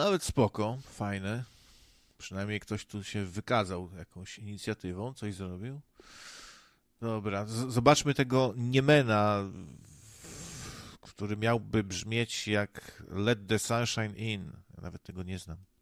Nawet spoko, fajne. Przynajmniej ktoś tu się wykazał jakąś inicjatywą, coś zrobił. Dobra, zobaczmy tego Niemena, który miałby brzmieć jak Let the Sunshine In. Ja nawet tego nie znam.